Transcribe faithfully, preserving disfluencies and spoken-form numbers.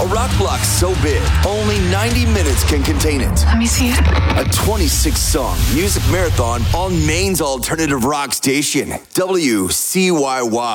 rock block so big, only ninety minutes can contain it. Let me see it. A twenty-six song music marathon on Maine's alternative rock station, W C Y Y.